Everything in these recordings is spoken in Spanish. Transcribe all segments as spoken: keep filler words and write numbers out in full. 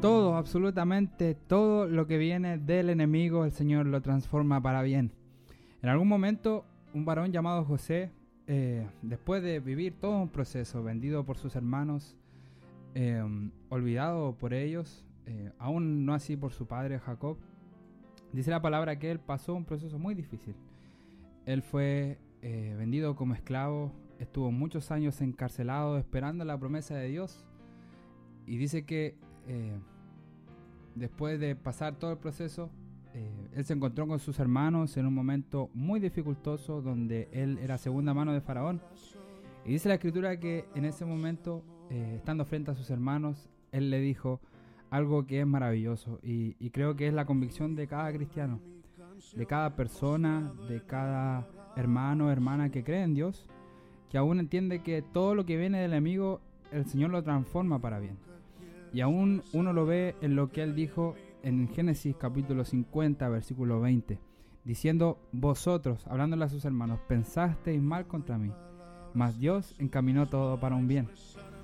Todo, absolutamente todo lo que viene del enemigo, el Señor lo transforma para bien. En algún momento, un varón llamado José, eh, después de vivir todo un proceso, vendido por sus hermanos, eh, olvidado por ellos, eh, aún no así por su padre Jacob, dice la palabra que él pasó un proceso muy difícil. Él fue eh, vendido como esclavo, estuvo muchos años encarcelado esperando la promesa de Dios, y dice que eh, después de pasar todo el proceso, eh, él se encontró con sus hermanos en un momento muy dificultoso donde él era segunda mano de Faraón. Y dice la escritura que en ese momento, eh, estando frente a sus hermanos, él le dijo algo que es maravilloso, y, y creo que es la convicción de cada cristiano, de cada persona, de cada hermano o hermana que cree en Dios, que aún entiende que todo lo que viene del enemigo, el Señor lo transforma para bien. Y aún uno lo ve en lo que él dijo en Génesis capítulo cincuenta, versículo veinte, diciendo: vosotros, hablándole a sus hermanos, pensasteis mal contra mí, mas Dios encaminó todo para un bien.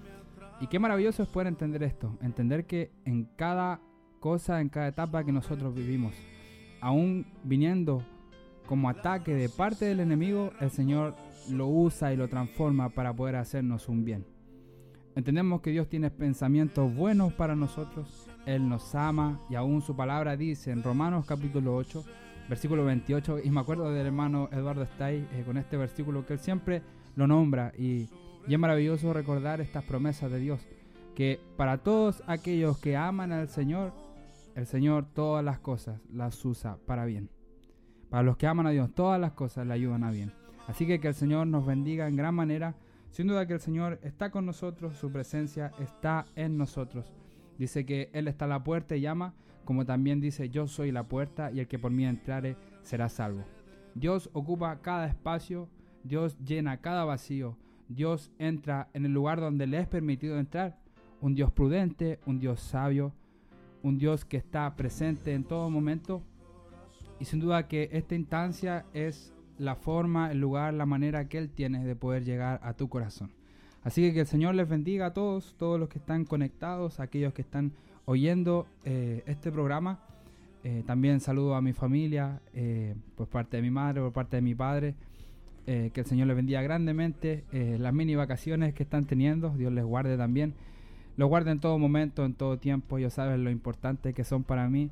Y qué maravilloso es poder entender esto, entender que en cada cosa, en cada etapa que nosotros vivimos, aún viniendo como ataque de parte del enemigo, el Señor lo usa y lo transforma para poder hacernos un bien. Entendemos que Dios tiene pensamientos buenos para nosotros, Él nos ama, y aún su palabra dice en Romanos capítulo ocho, versículo veintiocho, y me acuerdo del hermano Eduardo Stay eh, con este versículo que él siempre lo nombra, y, y es maravilloso recordar estas promesas de Dios, que para todos aquellos que aman al Señor, el Señor todas las cosas las usa para bien. Para los que aman a Dios, todas las cosas le ayudan a bien. Así que que el Señor nos bendiga en gran manera. Sin duda que el Señor está con nosotros, su presencia está en nosotros. Dice que Él está a la puerta y llama, como también dice: yo soy la puerta, y el que por mí entrare será salvo. Dios ocupa cada espacio, Dios llena cada vacío, Dios entra en el lugar donde le es permitido entrar. Un Dios prudente, un Dios sabio, un Dios que está presente en todo momento. Y sin duda que esta instancia es la forma, el lugar, la manera que Él tiene de poder llegar a tu corazón. Así que que el Señor les bendiga a todos, todos los que están conectados, aquellos que están oyendo eh, este programa. Eh, también saludo a mi familia, eh, por parte de mi madre, por parte de mi padre. Eh, que el Señor les bendiga grandemente. Eh, las mini vacaciones que están teniendo, Dios les guarde también. Los guarde en todo momento, en todo tiempo. Ellos saben lo importante que son para mí.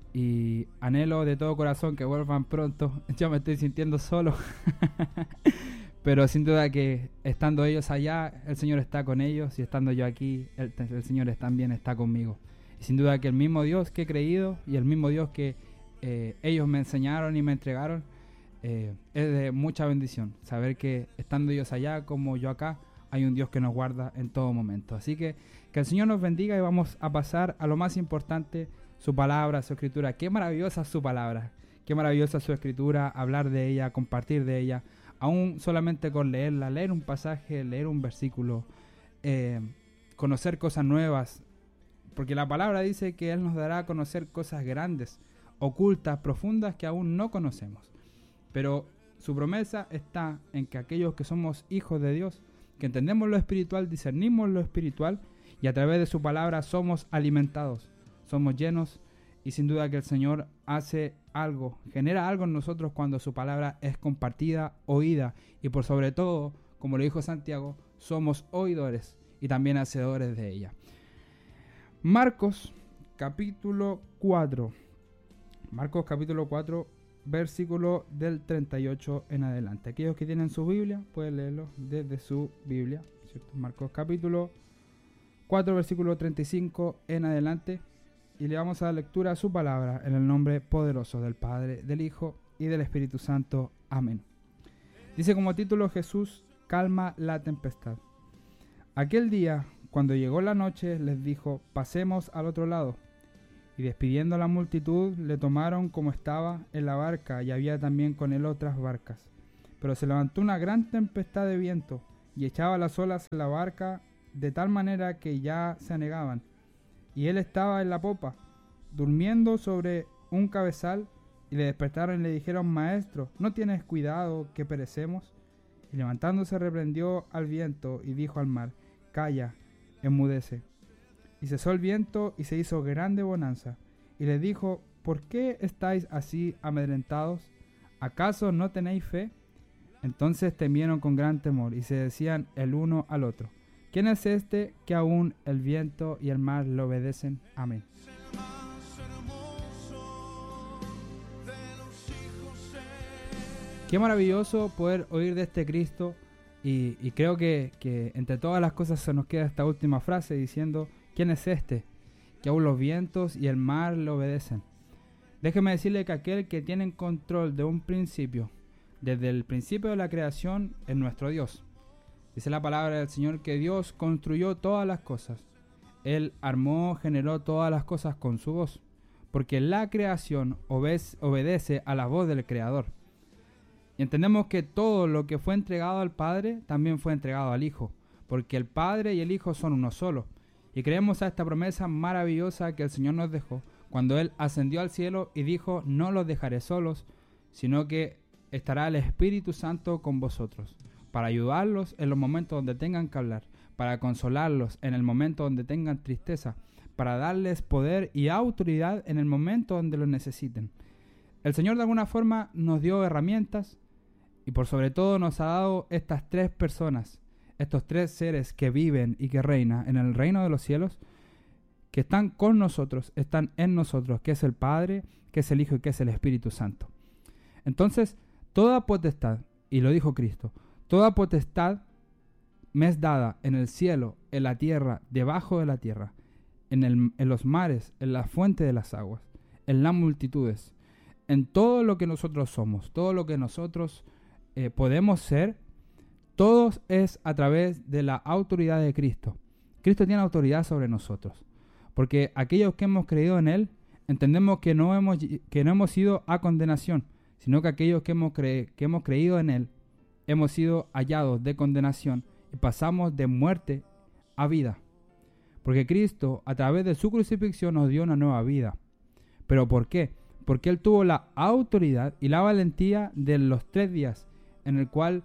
Y anhelo de todo corazón que vuelvan pronto. Yo me estoy sintiendo solo. Pero sin duda que estando ellos allá, el Señor está con ellos. Y estando yo aquí, el, el Señor también está conmigo. Y sin duda que el mismo Dios que he creído, y el mismo Dios que eh, ellos me enseñaron y me entregaron, eh, es de mucha bendición. Saber que estando ellos allá como yo acá, hay un Dios que nos guarda en todo momento. Así que que el Señor nos bendiga, y vamos a pasar a lo más importante: su palabra, su escritura. Qué maravillosa es su palabra, qué maravillosa es su escritura, hablar de ella, compartir de ella, aún solamente con leerla, leer un pasaje, leer un versículo, eh, conocer cosas nuevas, porque la palabra dice que Él nos dará a conocer cosas grandes, ocultas, profundas, que aún no conocemos. Pero su promesa está en que aquellos que somos hijos de Dios, que entendemos lo espiritual, discernimos lo espiritual, y a través de su palabra somos alimentados, somos llenos, y sin duda que el Señor hace algo, genera algo en nosotros cuando su palabra es compartida, oída, y por sobre todo, como lo dijo Santiago, somos oidores y también hacedores de ella. Marcos capítulo cuatro. Marcos capítulo cuatro, versículo del treinta y ocho en adelante. Aquellos que tienen su Biblia pueden leerlo desde su Biblia, ¿cierto? Marcos capítulo cuatro, versículo treinta y cinco en adelante. Y le vamos a dar lectura a su palabra en el nombre poderoso del Padre, del Hijo y del Espíritu Santo. Amén. Dice como título: Jesús calma la tempestad. Aquel día, cuando llegó la noche, les dijo: pasemos al otro lado. Y despidiendo a la multitud, le tomaron como estaba en la barca, y había también con él otras barcas. Pero se levantó una gran tempestad de viento, y echaba las olas en la barca de tal manera que ya se anegaban. Y él estaba en la popa, durmiendo sobre un cabezal, y le despertaron y le dijeron: Maestro, ¿no tienes cuidado que perecemos? Y levantándose reprendió al viento y dijo al mar: Calla, enmudece. y cesó el viento y se hizo grande bonanza. Y les dijo: ¿por qué estáis así amedrentados? ¿Acaso no tenéis fe? Entonces temieron con gran temor y se decían el uno al otro: ¿quién es este que aún el viento y el mar le obedecen? Amén. Qué maravilloso poder oír de este Cristo, y, y creo que, que entre todas las cosas se nos queda esta última frase diciendo: ¿quién es este que aún los vientos y el mar le obedecen? Déjeme decirle que aquel que tiene en control de un principio, desde el principio de la creación, es nuestro Dios. Dice la palabra del Señor que Dios construyó todas las cosas. Él armó, generó todas las cosas con su voz, porque la creación obede- obedece a la voz del Creador. Y entendemos que todo lo que fue entregado al Padre también fue entregado al Hijo, porque el Padre y el Hijo son uno solo. Y creemos a esta promesa maravillosa que el Señor nos dejó cuando Él ascendió al cielo y dijo: no los dejaré solos, sino que estará el Espíritu Santo con vosotros, para ayudarlos en los momentos donde tengan que hablar, para consolarlos en el momento donde tengan tristeza, para darles poder y autoridad en el momento donde lo necesiten. El Señor de alguna forma nos dio herramientas, y por sobre todo nos ha dado estas tres personas, estos tres seres que viven y que reinan en el reino de los cielos, que están con nosotros, están en nosotros, que es el Padre, que es el Hijo y que es el Espíritu Santo. Entonces, toda potestad, y lo dijo Cristo, toda potestad me es dada en el cielo, en la tierra, debajo de la tierra, en, el, en los mares, en la fuente de las aguas, en las multitudes, en todo lo que nosotros somos, todo lo que nosotros eh, podemos ser, todo es a través de la autoridad de Cristo. Cristo tiene autoridad sobre nosotros, porque aquellos que hemos creído en Él, entendemos que no hemos, que no hemos ido a condenación, sino que aquellos que hemos, cre que hemos creído en Él, hemos sido hallados de condenación y pasamos de muerte a vida. Porque Cristo, a través de su crucifixión, nos dio una nueva vida. ¿Pero por qué? Porque Él tuvo la autoridad y la valentía de los tres días en el cual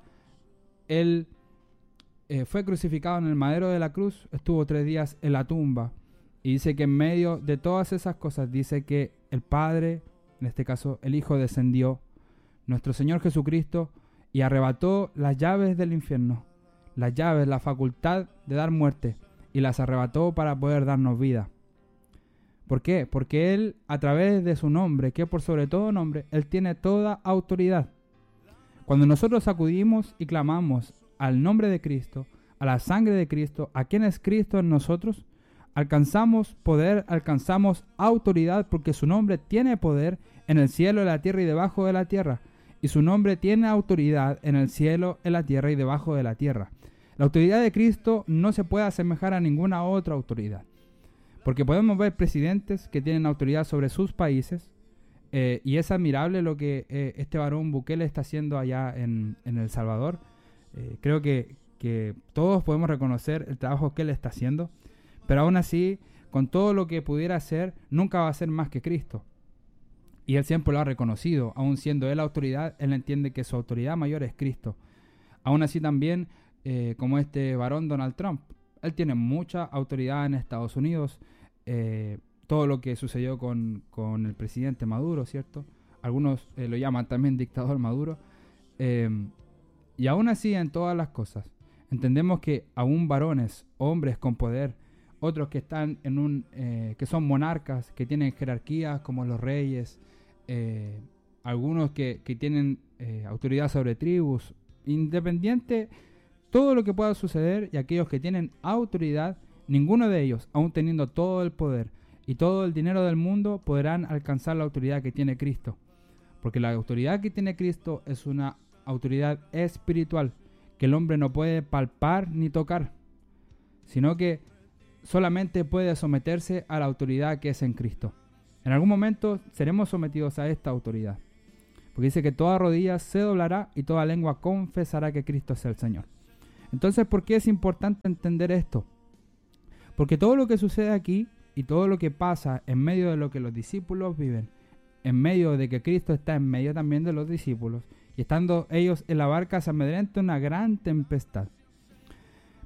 Él eh, fue crucificado en el madero de la cruz, estuvo tres días en la tumba. Y dice que en medio de todas esas cosas, dice que el Padre, en este caso el Hijo, descendió, nuestro Señor Jesucristo, y arrebató las llaves del infierno, las llaves, la facultad de dar muerte, y las arrebató para poder darnos vida. ¿Por qué? Porque Él, a través de su nombre, que por sobre todo nombre, Él tiene toda autoridad. Cuando nosotros acudimos y clamamos al nombre de Cristo, a la sangre de Cristo, a quien es Cristo en nosotros, alcanzamos poder, alcanzamos autoridad, porque su nombre tiene poder en el cielo, en la tierra y debajo de la tierra. Y su nombre tiene autoridad en el cielo, en la tierra y debajo de la tierra. La autoridad de Cristo no se puede asemejar a ninguna otra autoridad. Porque podemos ver presidentes que tienen autoridad sobre sus países, eh, y es admirable lo que eh, este varón Bukele está haciendo allá en, en El Salvador. Eh, creo que, que todos podemos reconocer el trabajo que él está haciendo, pero aún así, con todo lo que pudiera hacer, nunca va a ser más que Cristo. Y él siempre lo ha reconocido, aún siendo él la autoridad, él entiende que su autoridad mayor es Cristo. Aún así también, eh, como este varón Donald Trump, él tiene mucha autoridad en Estados Unidos. Eh, todo lo que sucedió con, con el presidente Maduro, ¿cierto? Algunos eh, lo llaman también dictador Maduro. Eh, y aún así, en todas las cosas, entendemos que aún varones, hombres con poder, otros que están en un, eh, que son monarcas, que tienen jerarquías como los reyes, eh, algunos que, que tienen eh, autoridad sobre tribus, independiente, todo lo que pueda suceder, y aquellos que tienen autoridad, ninguno de ellos, aún teniendo todo el poder y todo el dinero del mundo, podrán alcanzar la autoridad que tiene Cristo. Porque la autoridad que tiene Cristo es una autoridad espiritual, que el hombre no puede palpar ni tocar, sino que solamente puede someterse a la autoridad que es en Cristo. En algún momento seremos sometidos a esta autoridad, porque dice que toda rodilla se doblará y toda lengua confesará que Cristo es el Señor. Entonces, ¿por qué es importante entender esto? Porque todo lo que sucede aquí y todo lo que pasa en medio de lo que los discípulos viven, en medio de que Cristo está en medio también de los discípulos, y estando ellos en la barca se amedrenta una gran tempestad.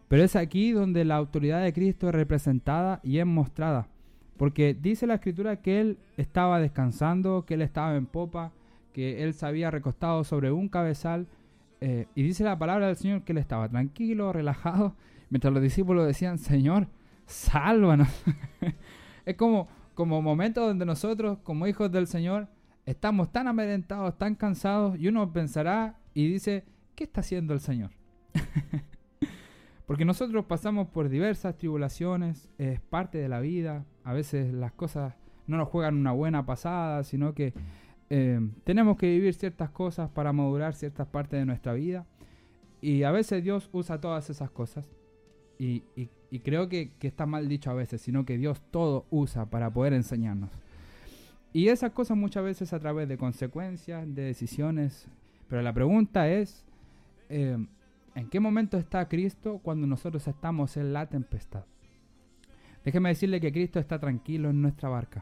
Pero es aquí donde la autoridad de Cristo es representada y es mostrada. Porque dice la Escritura que Él estaba descansando, que Él estaba en popa, que Él se había recostado sobre un cabezal. Eh, y dice la palabra del Señor que Él estaba tranquilo, relajado, mientras los discípulos decían, Señor, sálvanos. Es como, como momentos donde nosotros, como hijos del Señor, estamos tan amedrentados, tan cansados, y uno pensará y dice, ¿qué está haciendo el Señor? Porque nosotros pasamos por diversas tribulaciones, es parte de la vida. A veces las cosas no nos juegan una buena pasada, sino que eh, tenemos que vivir ciertas cosas para madurar ciertas partes de nuestra vida. Y a veces Dios usa todas esas cosas. Y, y, y creo que, que está mal dicho a veces, sino que Dios todo usa para poder enseñarnos. Y esas cosas muchas veces a través de consecuencias, de decisiones. Pero la pregunta es... Eh, ¿En qué momento está Cristo cuando nosotros estamos en la tempestad? Déjeme decirle que Cristo está tranquilo en nuestra barca.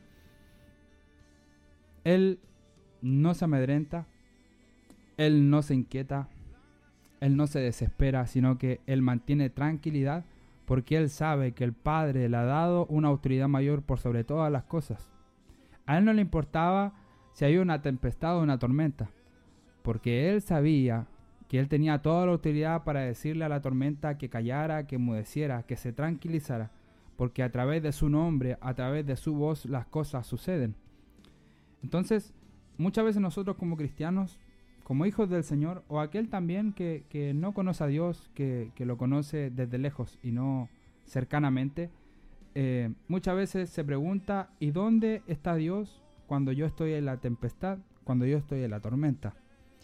Él no se amedrenta, Él no se inquieta, Él no se desespera, sino que Él mantiene tranquilidad porque Él sabe que el Padre le ha dado una autoridad mayor por sobre todas las cosas. A Él no le importaba si había una tempestad o una tormenta, porque Él sabía que Él tenía toda la autoridad para decirle a la tormenta que callara, que enmudeciera, que se tranquilizara, porque a través de su nombre, a través de su voz, las cosas suceden. Entonces, muchas veces nosotros como cristianos, como hijos del Señor, o aquel también que, que no conoce a Dios, que, que lo conoce desde lejos y no cercanamente, eh, muchas veces se pregunta, ¿y dónde está Dios cuando yo estoy en la tempestad, cuando yo estoy en la tormenta?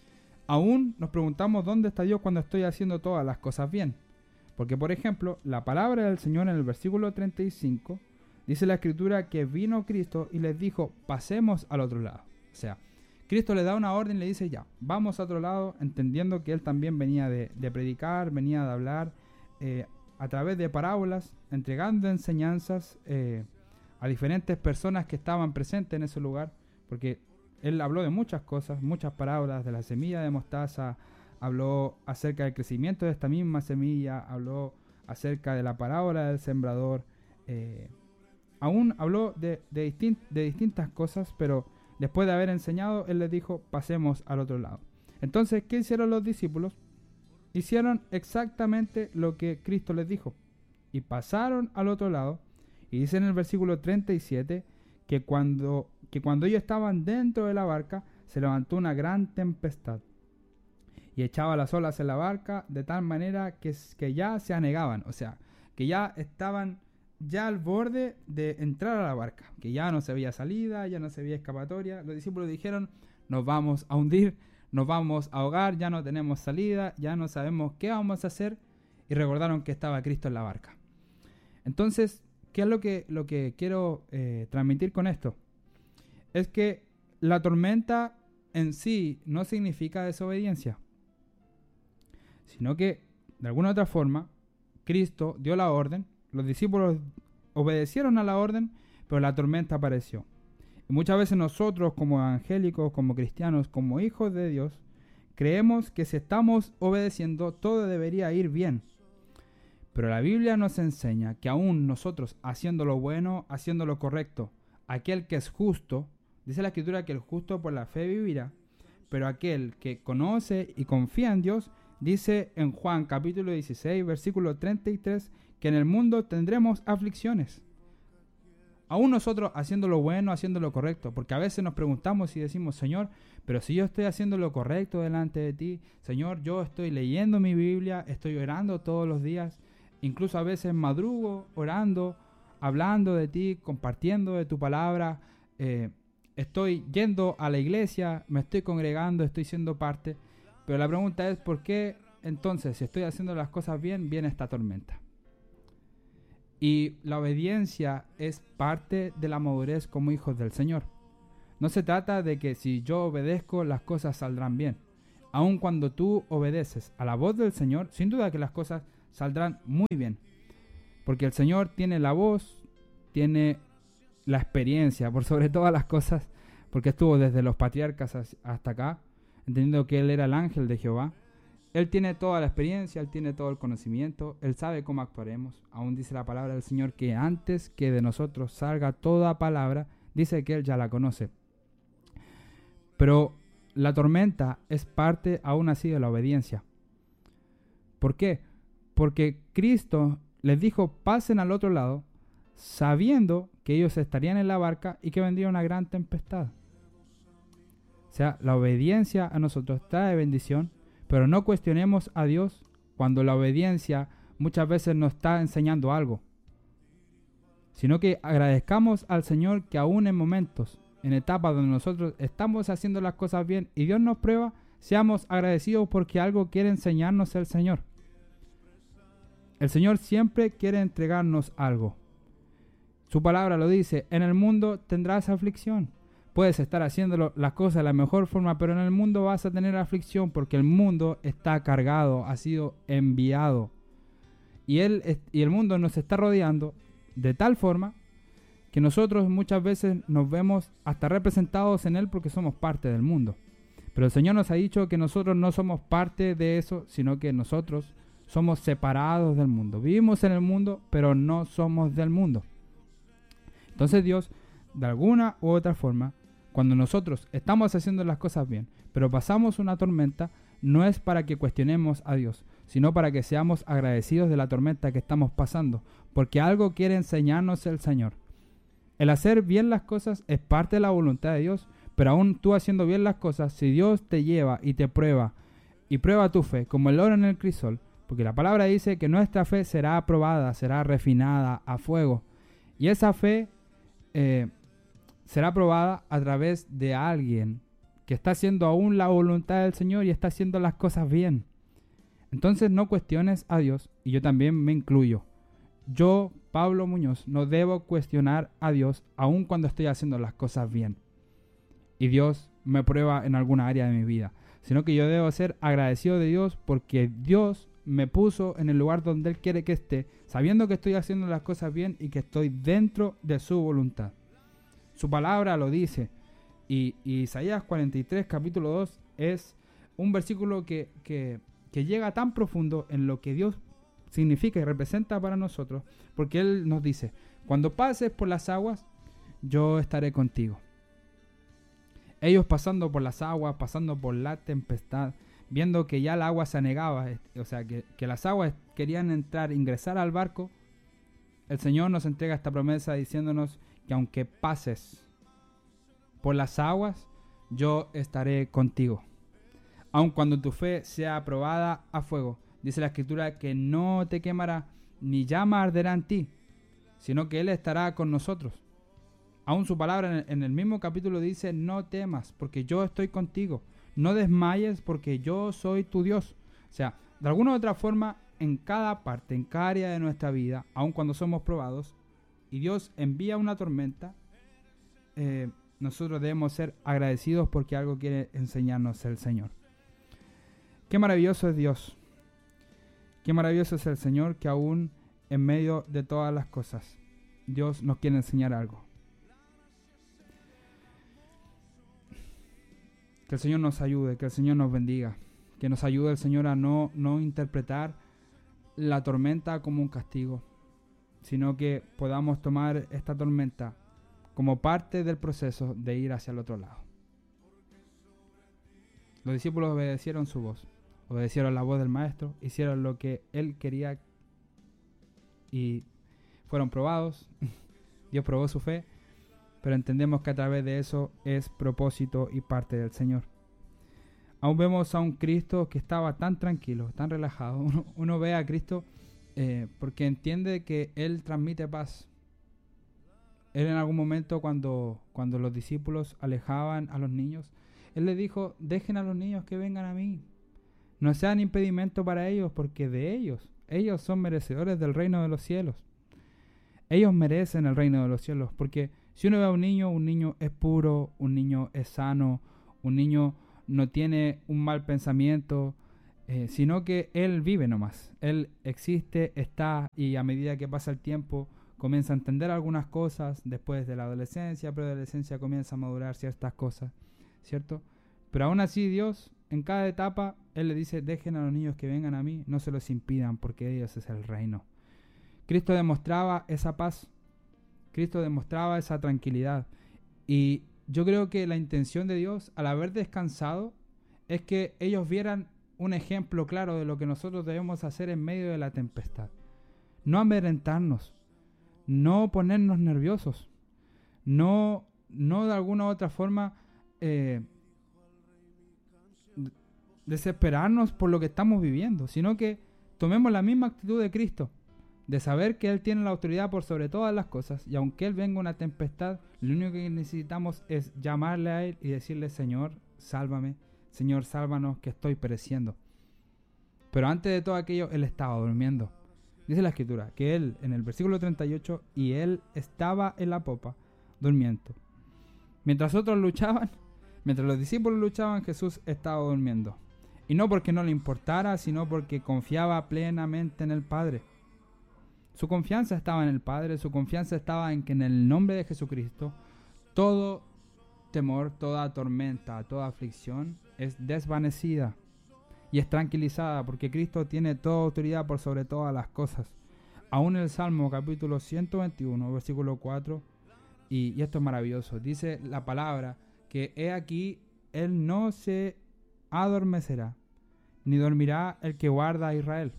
Aún nos preguntamos dónde está Dios cuando estoy haciendo todas las cosas bien. Porque, por ejemplo, la palabra del Señor en el versículo treinta y cinco dice la Escritura que vino Cristo y les dijo, pasemos al otro lado. O sea, Cristo le da una orden y le dice, ya, vamos a otro lado, entendiendo que Él también venía de, de predicar, venía de hablar eh, a través de parábolas, entregando enseñanzas eh, a diferentes personas que estaban presentes en ese lugar, porque Él habló de muchas cosas, muchas parábolas, de la semilla de mostaza, habló acerca del crecimiento de esta misma semilla, habló acerca de la parábola del sembrador, eh, aún habló de, de, distint, de distintas cosas, pero después de haber enseñado, Él les dijo, pasemos al otro lado. Entonces, ¿qué hicieron los discípulos? Hicieron exactamente lo que Cristo les dijo, y pasaron al otro lado, y dice en el versículo treinta y siete, que cuando... que cuando ellos estaban dentro de la barca, se levantó una gran tempestad y echaba las olas en la barca de tal manera que, que ya se anegaban, o sea, que ya estaban ya al borde de entrar a la barca, que ya no se veía salida, ya no se veía escapatoria. Los discípulos dijeron, nos vamos a hundir, nos vamos a ahogar, ya no tenemos salida, ya no sabemos qué vamos a hacer, y recordaron que estaba Cristo en la barca. Entonces, ¿qué es lo que, lo que quiero eh, transmitir con esto? Es que la tormenta en sí no significa desobediencia, sino que de alguna otra forma Cristo dio la orden, los discípulos obedecieron a la orden, pero la tormenta apareció. Y muchas veces nosotros como evangélicos, como cristianos, como hijos de Dios, creemos que si estamos obedeciendo todo debería ir bien. Pero la Biblia nos enseña que aún nosotros haciendo lo bueno, haciendo lo correcto, aquel que es justo, dice la Escritura que el justo por la fe vivirá, pero aquel que conoce y confía en Dios, dice en Juan capítulo dieciséis, versículo treinta y tres, que en el mundo tendremos aflicciones. Aún nosotros haciendo lo bueno, haciendo lo correcto, porque a veces nos preguntamos y decimos, Señor, pero si yo estoy haciendo lo correcto delante de ti, Señor, yo estoy leyendo mi Biblia, estoy orando todos los días, incluso a veces madrugo orando, hablando de ti, compartiendo de tu palabra, eh, estoy yendo a la iglesia, me estoy congregando, estoy siendo parte, pero la pregunta es, ¿por qué entonces, si estoy haciendo las cosas bien, viene esta tormenta? Y la obediencia es parte de la madurez como hijos del Señor. No se trata de que si yo obedezco, las cosas saldrán bien. Aun cuando tú obedeces a la voz del Señor, sin duda que las cosas saldrán muy bien. Porque el Señor tiene la voz, tiene la experiencia, por sobre todas las cosas, porque estuvo desde los patriarcas hasta acá, entendiendo que Él era el ángel de Jehová. Él tiene toda la experiencia, Él tiene todo el conocimiento, Él sabe cómo actuaremos. Aún dice la palabra del Señor que antes que de nosotros salga toda palabra, dice que Él ya la conoce. Pero la tormenta es parte aún así de la obediencia. ¿Por qué? Porque Cristo les dijo, pasen al otro lado, sabiendo que ellos estarían en la barca y que vendría una gran tempestad. O sea, la obediencia a nosotros trae bendición, pero no cuestionemos a Dios cuando la obediencia muchas veces nos está enseñando algo, sino que agradezcamos al Señor que aún en momentos, en etapas donde nosotros estamos haciendo las cosas bien y Dios nos prueba, seamos agradecidos porque algo quiere enseñarnos el Señor. El Señor siempre quiere entregarnos algo. Su palabra lo dice, en el mundo tendrás aflicción. Puedes estar haciendo las cosas de la mejor forma, pero en el mundo vas a tener aflicción porque el mundo está cargado, ha sido enviado. Y, él, y el mundo nos está rodeando de tal forma que nosotros muchas veces nos vemos hasta representados en él porque somos parte del mundo. Pero el Señor nos ha dicho que nosotros no somos parte de eso, sino que nosotros somos separados del mundo. Vivimos en el mundo, pero no somos del mundo. Entonces Dios, de alguna u otra forma, cuando nosotros estamos haciendo las cosas bien, pero pasamos una tormenta, no es para que cuestionemos a Dios, sino para que seamos agradecidos de la tormenta que estamos pasando, porque algo quiere enseñarnos el Señor. El hacer bien las cosas es parte de la voluntad de Dios, pero aún tú haciendo bien las cosas, si Dios te lleva y te prueba, y prueba tu fe, como el oro en el crisol, porque la palabra dice que nuestra fe será aprobada, será refinada a fuego, y esa fe eh, será probada a través de alguien que está haciendo aún la voluntad del Señor y está haciendo las cosas bien. Entonces no cuestiones a Dios, y yo también me incluyo. Yo, Pablo Muñoz, no debo cuestionar a Dios aun cuando estoy haciendo las cosas bien y Dios me prueba en alguna área de mi vida, sino que yo debo ser agradecido de Dios porque Dios me puso en el lugar donde Él quiere que esté, sabiendo que estoy haciendo las cosas bien y que estoy dentro de su voluntad. Su palabra lo dice. Y, y Isaías cuarenta y tres, capítulo dos, es un versículo que, que, que llega tan profundo en lo que Dios significa y representa para nosotros, porque Él nos dice, cuando pases por las aguas, yo estaré contigo. Ellos pasando por las aguas, pasando por la tempestad, viendo que ya el agua se anegaba, o sea, que, que las aguas querían entrar, ingresar al barco, el Señor nos entrega esta promesa diciéndonos que aunque pases por las aguas, yo estaré contigo. Aun cuando tu fe sea aprobada a fuego, dice la Escritura que no te quemará, ni llama arderá en ti, sino que Él estará con nosotros. Aún su palabra en el, en el mismo capítulo dice, no temas, porque yo estoy contigo. No desmayes, porque yo soy tu Dios. O sea, de alguna u otra forma, en cada parte, en cada área de nuestra vida, aun cuando somos probados, y Dios envía una tormenta, eh, nosotros debemos ser agradecidos porque algo quiere enseñarnos el Señor. Qué maravilloso es Dios. Qué maravilloso es el Señor que aún en medio de todas las cosas, Dios nos quiere enseñar algo. Que el Señor nos ayude, que el Señor nos bendiga, que nos ayude el Señor a no, no interpretar la tormenta como un castigo, sino que podamos tomar esta tormenta como parte del proceso de ir hacia el otro lado. Los discípulos obedecieron su voz, obedecieron la voz del Maestro, hicieron lo que Él quería y fueron probados. Dios probó su fe, pero entendemos que a través de eso es propósito y parte del Señor. Aún vemos a un Cristo que estaba tan tranquilo, tan relajado. Uno, uno ve a Cristo eh, porque entiende que Él transmite paz. Él en algún momento cuando, cuando los discípulos alejaban a los niños, Él les dijo, dejen a los niños que vengan a mí. No sean impedimento para ellos, porque de ellos, ellos son merecedores del reino de los cielos. Ellos merecen el reino de los cielos, porque si uno ve a un niño, un niño es puro, un niño es sano, un niño no tiene un mal pensamiento, eh, sino que él vive nomás. Él existe, está, y a medida que pasa el tiempo comienza a entender algunas cosas. Después de la adolescencia, preadolescencia, comienza a madurar ciertas cosas, ¿cierto? Pero aún así Dios en cada etapa, Él le dice, dejen a los niños que vengan a mí, no se los impidan, porque de ellos es el reino. Cristo demostraba esa paz, Cristo demostraba esa tranquilidad. Y yo creo que la intención de Dios, al haber descansado, es que ellos vieran un ejemplo claro de lo que nosotros debemos hacer en medio de la tempestad. No amedrentarnos, no ponernos nerviosos, no, no de alguna u otra forma eh, desesperarnos por lo que estamos viviendo, sino que tomemos la misma actitud de Cristo, de saber que Él tiene la autoridad por sobre todas las cosas, y aunque Él venga una tempestad, lo único que necesitamos es llamarle a Él y decirle, Señor, sálvame, Señor, sálvanos, que estoy pereciendo. Pero antes de todo aquello, Él estaba durmiendo. Dice la Escritura, que Él, en el versículo treinta y ocho, y Él estaba en la popa, durmiendo. Mientras otros luchaban, mientras los discípulos luchaban, Jesús estaba durmiendo. Y no porque no le importara, sino porque confiaba plenamente en el Padre. Su confianza estaba en el Padre, su confianza estaba en que en el nombre de Jesucristo, todo temor, toda tormenta, toda aflicción es desvanecida y es tranquilizada, porque Cristo tiene toda autoridad por sobre todas las cosas. Aún el Salmo capítulo ciento veintiuno, versículo cuatro, y, y esto es maravilloso, dice la palabra que he aquí, Él no se adormecerá, ni dormirá el que guarda a Israel.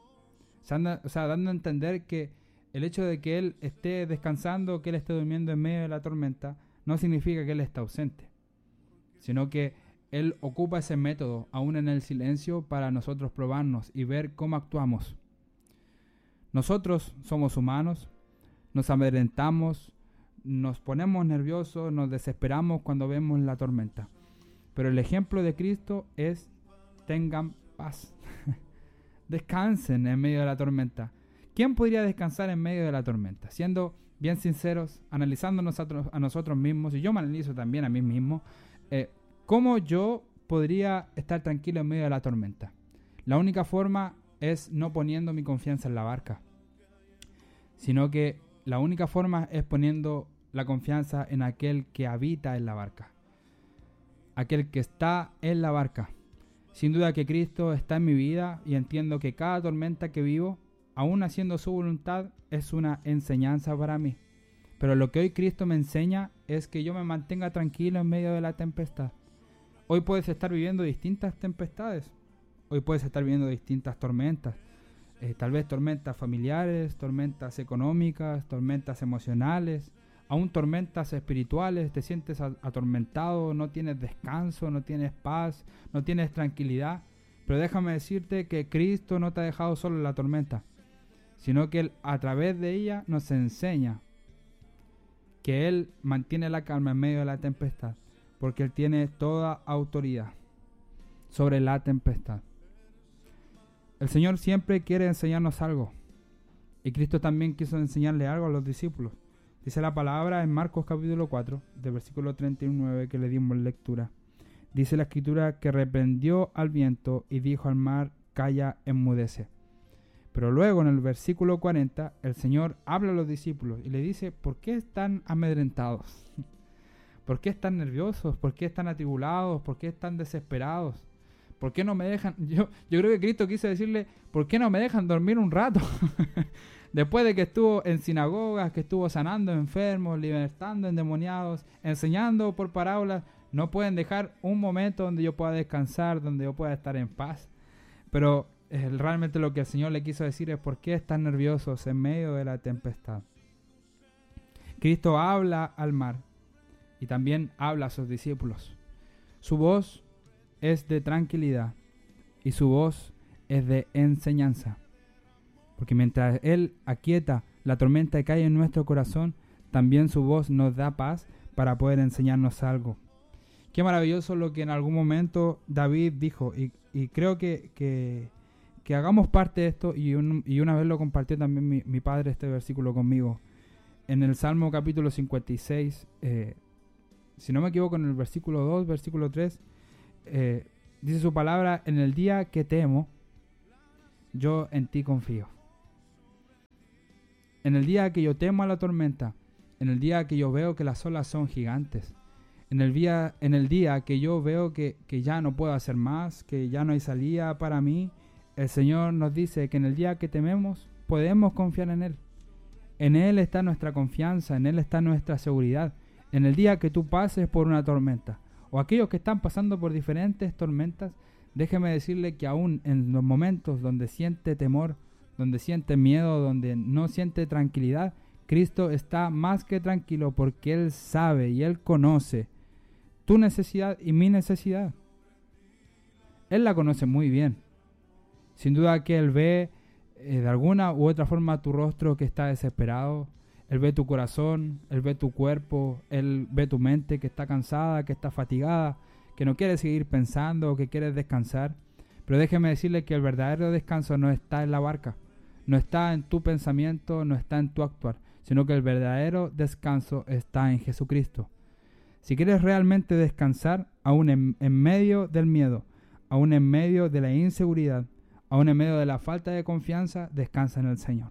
O sea, dando a entender que el hecho de que Él esté descansando, que Él esté durmiendo en medio de la tormenta, no significa que Él está ausente, sino que Él ocupa ese método, aún en el silencio, para nosotros probarnos y ver cómo actuamos. Nosotros somos humanos, nos amedrentamos, nos ponemos nerviosos, nos desesperamos cuando vemos la tormenta. Pero el ejemplo de Cristo es, tengan paz. Descansen en medio de la tormenta. ¿Quién podría descansar en medio de la tormenta? Siendo bien sinceros, analizándonos a, a nosotros mismos, y yo me analizo también a mí mismo, eh, ¿cómo yo podría estar tranquilo en medio de la tormenta? La única forma es no poniendo mi confianza en la barca, sino que la única forma es poniendo la confianza en aquel que habita en la barca, aquel que está en la barca. Sin duda que Cristo está en mi vida y entiendo que cada tormenta que vivo, aún haciendo su voluntad, es una enseñanza para mí. Pero lo que hoy Cristo me enseña es que yo me mantenga tranquilo en medio de la tempestad. Hoy puedes estar viviendo distintas tempestades. Hoy puedes estar viviendo distintas tormentas. Eh, tal vez tormentas familiares, tormentas económicas, tormentas emocionales, aún tormentas espirituales. Te sientes atormentado, no tienes descanso, no tienes paz, no tienes tranquilidad. Pero déjame decirte que Cristo no te ha dejado solo en la tormenta, sino que Él, a través de ella, nos enseña que Él mantiene la calma en medio de la tempestad, porque Él tiene toda autoridad sobre la tempestad. El Señor siempre quiere enseñarnos algo, y Cristo también quiso enseñarle algo a los discípulos. Dice la palabra en Marcos capítulo cuatro, del versículo treinta y nueve que le dimos lectura. Dice la Escritura que reprendió al viento y dijo al mar, calla, enmudece. Pero luego en el versículo cuarenta, el Señor habla a los discípulos y le dice, ¿por qué están amedrentados? ¿Por qué están nerviosos? ¿Por qué están atribulados? ¿Por qué están desesperados? ¿Por qué no me dejan? Yo, yo creo que Cristo quiso decirle, ¿por qué no me dejan dormir un rato? Después de que estuvo en sinagogas, que estuvo sanando enfermos, libertando endemoniados, enseñando por parábolas, no pueden dejar un momento donde yo pueda descansar, donde yo pueda estar en paz. Pero eh, realmente lo que el Señor le quiso decir es, ¿por qué están nerviosos en medio de la tempestad? Cristo habla al mar y también habla a sus discípulos. Su voz es de tranquilidad y su voz es de enseñanza. Porque mientras Él aquieta la tormenta que cae en nuestro corazón, también su voz nos da paz para poder enseñarnos algo. Qué maravilloso lo que en algún momento David dijo, y, y creo que, que, que hagamos parte de esto, y, un, y una vez lo compartió también mi, mi padre este versículo conmigo. En el Salmo capítulo cincuenta y seis, eh, si no me equivoco, en el versículo dos, versículo tres, eh, dice su palabra, en el día que temo, yo en ti confío. En el día que yo temo a la tormenta, en el día que yo veo que las olas son gigantes, En el día, en el día que yo veo que, que ya no puedo hacer más, que ya no hay salida para mí, el Señor nos dice que en el día que tememos, podemos confiar en Él. En Él está nuestra confianza, en Él está nuestra seguridad. En el día que tú pases por una tormenta, o aquellos que están pasando por diferentes tormentas, déjeme decirle que aún en los momentos donde siente temor, donde siente miedo, donde no siente tranquilidad, Cristo está más que tranquilo porque Él sabe y Él conoce tu necesidad y mi necesidad. Él la conoce muy bien. Sin duda que Él ve eh, de alguna u otra forma tu rostro que está desesperado. Él ve tu corazón, Él ve tu cuerpo, Él ve tu mente que está cansada, que está fatigada, que no quiere seguir pensando o que quiere descansar. Pero déjeme decirle que el verdadero descanso no está en la barca, no está en tu pensamiento, no está en tu actuar, sino que el verdadero descanso está en Jesucristo. Si quieres realmente descansar, aún en, en medio del miedo, aún en medio de la inseguridad, aún en medio de la falta de confianza, descansa en el Señor.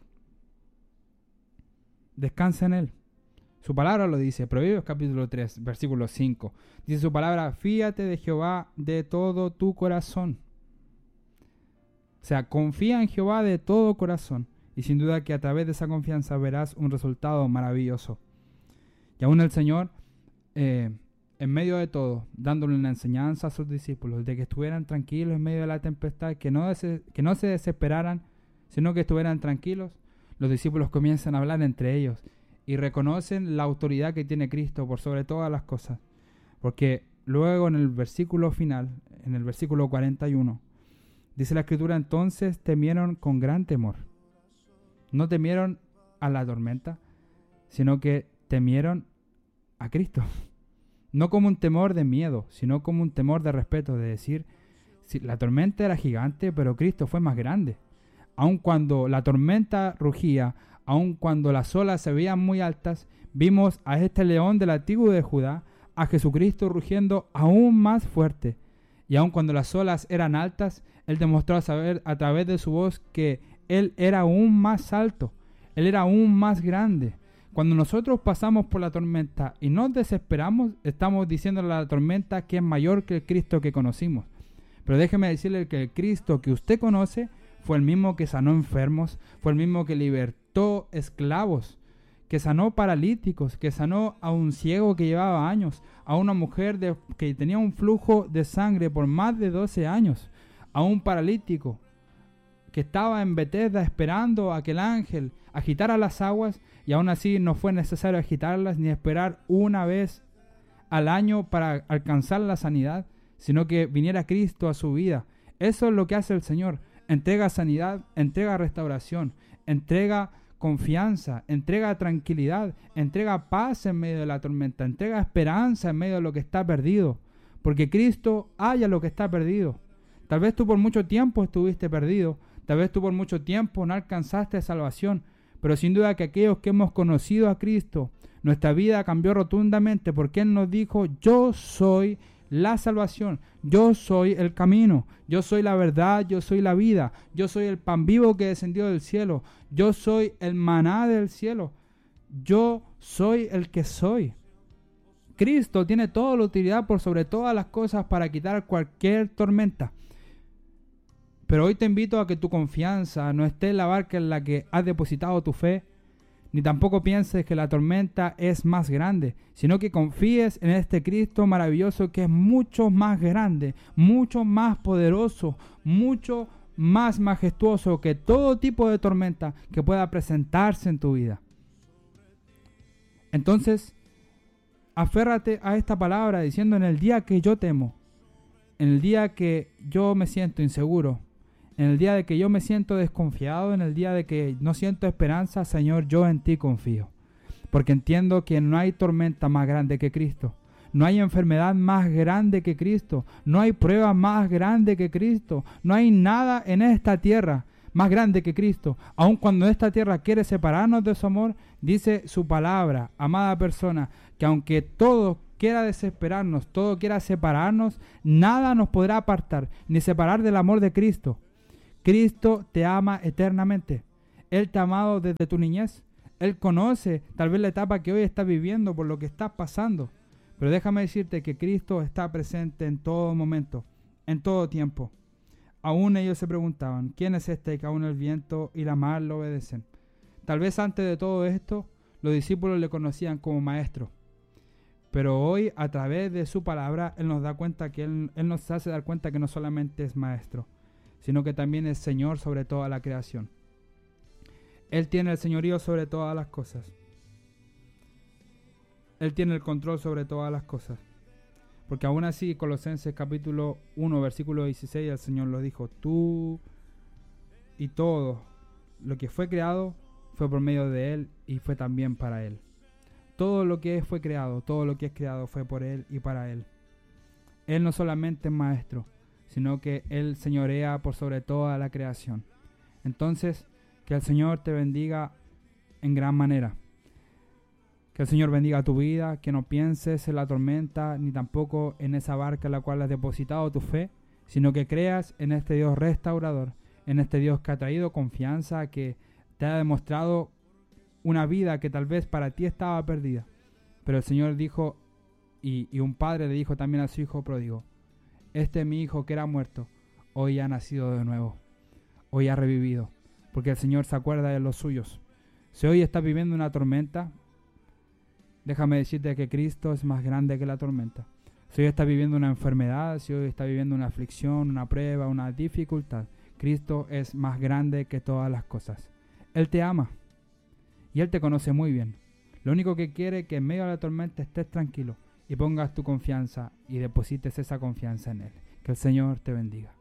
Descansa en Él. Su palabra lo dice, Proverbios capítulo tres, versículo cinco. Dice su palabra, fíate de Jehová de todo tu corazón. O sea, confía en Jehová de todo corazón. Y sin duda que a través de esa confianza verás un resultado maravilloso. Y aún el Señor, eh, en medio de todo, dándole una enseñanza a sus discípulos, de que estuvieran tranquilos en medio de la tempestad, que no, des- que no se desesperaran, sino que estuvieran tranquilos. Los discípulos comienzan a hablar entre ellos y reconocen la autoridad que tiene Cristo por sobre todas las cosas. Porque luego en el versículo final, en el versículo cuarenta y uno, dice la Escritura, entonces temieron con gran temor. No temieron a la tormenta, sino que temieron a Cristo. No como un temor de miedo, sino como un temor de respeto, de decir, si la tormenta era gigante, pero Cristo fue más grande. Aun cuando la tormenta rugía, aun cuando las olas se veían muy altas, vimos a este león de la tribu de Judá, a Jesucristo rugiendo aún más fuerte. Y aun cuando las olas eran altas, Él demostró a saber a través de su voz que Él era aún más alto, Él era aún más grande. Cuando nosotros pasamos por la tormenta y nos desesperamos, estamos diciéndole a la tormenta que es mayor que el Cristo que conocimos. Pero déjeme decirle que el Cristo que usted conoce fue el mismo que sanó enfermos, fue el mismo que libertó esclavos, que sanó paralíticos, que sanó a un ciego que llevaba años, a una mujer de, que tenía un flujo de sangre por más de doce años, a un paralítico que estaba en Betesda esperando a que el ángel agitara las aguas, y aún así no fue necesario agitarlas ni esperar una vez al año para alcanzar la sanidad, sino que viniera Cristo a su vida. Eso es lo que hace el Señor. Entrega sanidad, entrega restauración, entrega confianza, entrega tranquilidad, entrega paz en medio de la tormenta, entrega esperanza en medio de lo que está perdido, porque Cristo halla lo que está perdido. Tal vez tú por mucho tiempo estuviste perdido, tal vez tú por mucho tiempo no alcanzaste salvación, pero sin duda que aquellos que hemos conocido a Cristo, nuestra vida cambió rotundamente porque Él nos dijo, yo soy la salvación, yo soy el camino, yo soy la verdad, yo soy la vida, yo soy el pan vivo que descendió del cielo, yo soy el maná del cielo, yo soy el que soy. Cristo tiene toda la utilidad por sobre todas las cosas para quitar cualquier tormenta. Pero hoy te invito a que tu confianza no esté en la barca en la que has depositado tu fe, ni tampoco pienses que la tormenta es más grande, sino que confíes en este Cristo maravilloso que es mucho más grande, mucho más poderoso, mucho más majestuoso que todo tipo de tormenta que pueda presentarse en tu vida. Entonces, aférrate a esta palabra diciendo, en el día que yo temo, en el día que yo me siento inseguro, en el día de que yo me siento desconfiado, en el día de que no siento esperanza, Señor, yo en ti confío. Porque entiendo que no hay tormenta más grande que Cristo. No hay enfermedad más grande que Cristo. No hay prueba más grande que Cristo. No hay nada en esta tierra más grande que Cristo. Aun cuando esta tierra quiere separarnos de su amor, dice su palabra, amada persona, que aunque todo quiera desesperarnos, todo quiera separarnos, nada nos podrá apartar, ni separar del amor de Cristo. Cristo te ama eternamente. Él te ha amado desde tu niñez. Él conoce tal vez la etapa que hoy estás viviendo por lo que estás pasando. Pero déjame decirte que Cristo está presente en todo momento, en todo tiempo. Aún ellos se preguntaban, ¿quién es este que aún el viento y la mar lo obedecen? Tal vez antes de todo esto, los discípulos le conocían como maestro. Pero hoy, a través de su palabra, Él nos da cuenta que Él, Él nos hace dar cuenta que no solamente es maestro, sino que también es Señor sobre toda la creación. Él tiene el señorío sobre todas las cosas. Él tiene el control sobre todas las cosas. Porque aún así, Colosenses capítulo uno, versículo dieciséis, el Señor lo dijo, tú y todo lo que fue creado fue por medio de Él y fue también para Él. Todo lo que fue creado, todo lo que es creado fue por Él y para Él. Él no solamente es maestro, sino que Él señorea por sobre toda la creación. Entonces, que el Señor te bendiga en gran manera. Que el Señor bendiga tu vida, que no pienses en la tormenta, ni tampoco en esa barca en la cual has depositado tu fe, sino que creas en este Dios restaurador, en este Dios que ha traído confianza, que te ha demostrado una vida que tal vez para ti estaba perdida. Pero el Señor dijo, y, y un padre le dijo también a su hijo pródigo, este mi hijo que era muerto, hoy ha nacido de nuevo, hoy ha revivido, porque el Señor se acuerda de los suyos. Si hoy estás viviendo una tormenta, déjame decirte que Cristo es más grande que la tormenta. Si hoy estás viviendo una enfermedad, si hoy estás viviendo una aflicción, una prueba, una dificultad, Cristo es más grande que todas las cosas. Él te ama y Él te conoce muy bien. Lo único que quiere es que en medio de la tormenta estés tranquilo y pongas tu confianza y deposites esa confianza en Él. Que el Señor te bendiga.